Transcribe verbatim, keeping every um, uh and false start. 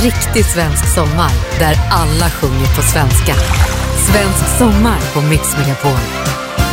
riktig svensk sommar där alla sjunger på svenska. Svensk sommar på Mix Megapol.